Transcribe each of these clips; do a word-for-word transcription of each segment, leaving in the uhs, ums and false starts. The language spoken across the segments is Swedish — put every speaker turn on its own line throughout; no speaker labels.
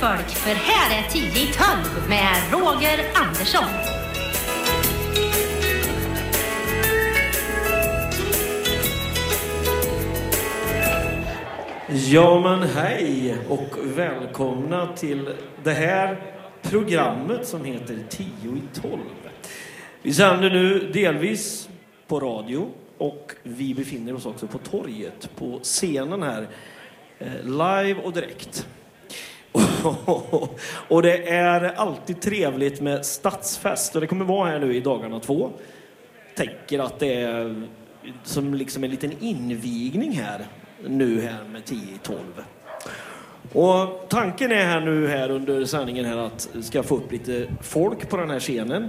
folk, för här är tio i tolv med Roger Andersson.
Ja men hej och välkomna till det här programmet som heter tio i tolv. Vi sänder nu delvis på radio och vi befinner oss också på torget, på scenen här, live och direkt. Och det är alltid trevligt med stadsfest och det kommer vara här nu i dagarna två. Tänker att det är som liksom en liten invigning här nu här med tio i tolv. Och tanken är här nu här under sändningen här att ska få upp lite folk på den här scenen.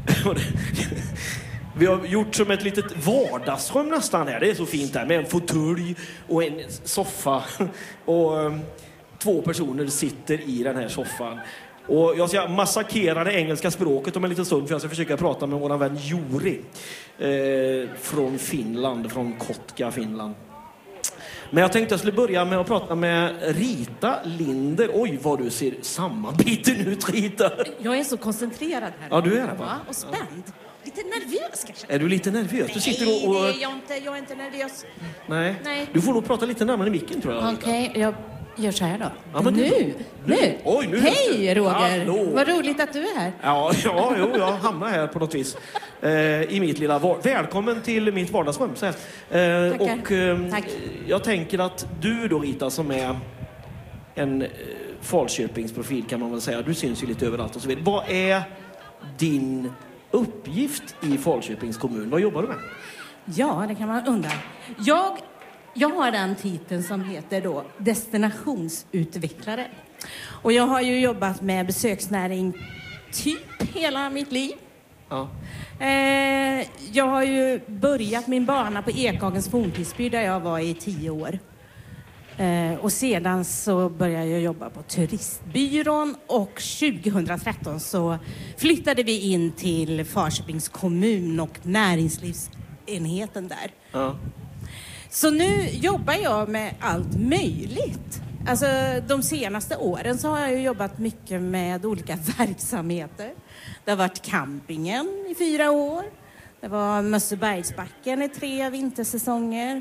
Vi har gjort som ett litet vardagsrum nästan här. Det är så fint här med en fåtölj och en soffa och um, två personer sitter i den här soffan. Och jag ska massakera det engelska språket om en liten stund för jag ska försöka prata med vår vän Juri eh, från Finland, från Kotka, Finland. Men jag tänkte jag skulle börja med att prata med Rita Linder. Oj, vad du ser sammanbiten ut, Rita.
Jag är så koncentrerad här.
Ja, du är det, va?
Ja, och spänd. Lite nervös kanske.
Är du lite nervös? Du sitter
Nej,
och...
det är jag inte. Jag är inte nervös.
Nej.
Nej.
Du får nog prata lite närmare micken, tror jag.
Okej, okay, jag gör så här då.
Ja, men
nu,
nu.
nu.
Oj, nu.
Hej, Roger.
Hallå.
Vad roligt att du är här.
Ja, ja jo, jag hamnar här på något vis. Eh, I mitt lilla... Var- Välkommen till mitt vardagsrum. Så här. Eh,
Tackar.
och eh,
Tack.
jag tänker att du då, Rita, som är en eh, Falköpingsprofil kan man väl säga. Du syns ju lite överallt och så vidare. Vad är din uppgift i Falköpings kommun? Vad jobbar du med?
Ja, det kan man undra. Jag, jag har den titeln som heter då destinationsutvecklare. Och jag har ju jobbat med besöksnäring typ hela mitt liv.
Ja.
Eh, jag har ju börjat min bana på Ekhagens forntidsby där jag var i tio år. Eh, och sedan så började jag jobba på turistbyrån och tjugohundratretton så flyttade vi in till Falköpings kommun och näringslivsenheten där.
Ja.
Så nu jobbar jag med allt möjligt. Alltså de senaste åren så har jag ju jobbat mycket med olika verksamheter. Det har varit campingen i fyra år. Det var Mössebergsbacken i tre vintersäsonger.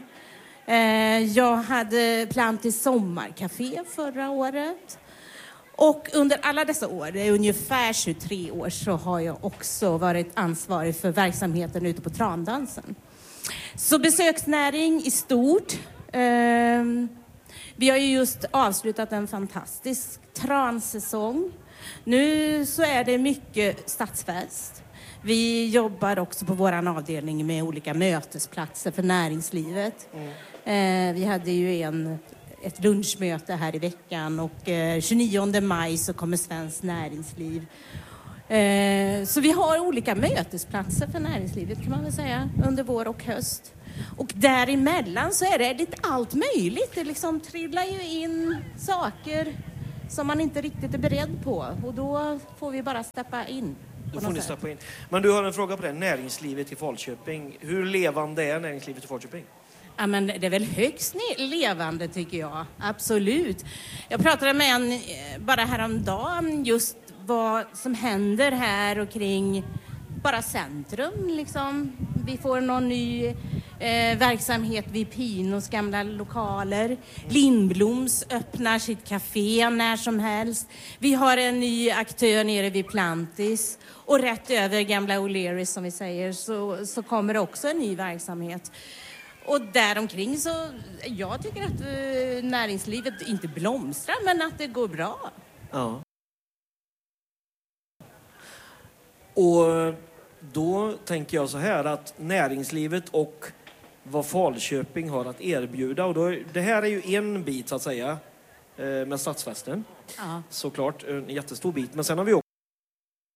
Jag hade plan till sommarcafé förra året. Och under alla dessa år, det är ungefär tjugotre år, så har jag också varit ansvarig för verksamheten ute på Trandansen. Så besöksnäring i stort. Vi har ju just avslutat en fantastisk transäsong. Nu så är det mycket stadsfest. Vi jobbar också på våran avdelning med olika mötesplatser för näringslivet. Mm. Eh, vi hade ju en, ett lunchmöte här i veckan och eh, tjugonionde maj så kommer Svenskt Näringsliv. Eh, så vi har olika mötesplatser för näringslivet kan man väl säga under vår och höst. Och däremellan så är det lite allt möjligt. Det liksom trillar ju in saker som man inte riktigt är beredd på. Och då får vi bara steppa in.
Då får ni steppa in. Men du har en fråga på det. Näringslivet i Falköping. Hur levande är näringslivet i Falköping?
Ja, men det är väl högst levande tycker jag. Absolut. Jag pratade med en bara häromdagen just vad som händer här och kring bara centrum. Liksom. Vi får någon ny eh, verksamhet vid Pinos gamla lokaler. Lindbloms öppnar sitt café när som helst. Vi har en ny aktör nere vid Plantis. Och rätt över gamla O'Learys som vi säger så, så kommer det också en ny verksamhet. Och däromkring så, jag tycker att uh, näringslivet inte blomstrar men att det går bra.
Ja. Och då tänker jag så här att näringslivet och vad Falköping har att erbjuda. Och då, det här är ju en bit så att säga med stadsfesten.
Ja.
Såklart, en jättestor bit. Men sen har vi